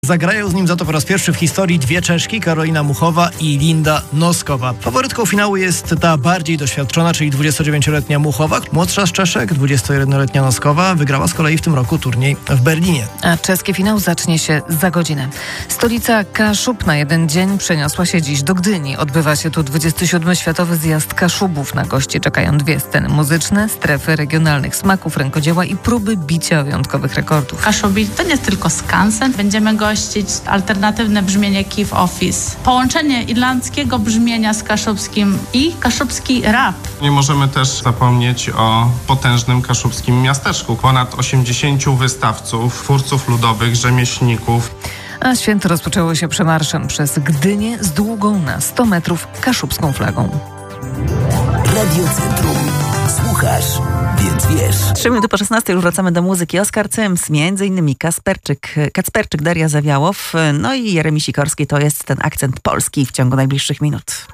Zagrają z nim za to po raz pierwszy w historii dwie Czeszki, Karolina Muchowa i Linda Noskowa. Faworytką finału jest ta bardziej doświadczona, czyli 29-letnia Muchowa. Młodsza z Czeszek, 21-letnia Noskowa, wygrała z kolei w tym roku turniej w Berlinie. A czeski finał zacznie się za godzinę. Stolica Kaszub na jeden dzień przeniosła się dziś do Gdyni. Odbywa się tu 27. Światowy Zjazd Kaszubów. Na gości czekają dwie sceny muzyczne, strefy regionalnych smaków, rękodzieła i próby bicia wyjątkowych rekordów. Kaszubi to nie tylko skansen. Będziemy gościć alternatywne brzmienie Kiev Office. Połączenie irlandzkiego brzmienia z kaszubskim i kaszubski rap. Nie możemy też zapomnieć o potężnym kaszubskim miasteczku. Ponad 80 wystawców, twórców ludowych, rzemieślników. A święto rozpoczęło się przemarszem przez Gdynię z długą na 100 metrów kaszubską flagą. Radio Centrum. Słuchasz, więc wiesz. 3 minuty po 16 już wracamy do muzyki. Oskar Cyms, między innymi Kacperczyk, Daria Zawiałow, no i Jeremi Sikorski. To jest ten akcent polski w ciągu najbliższych minut.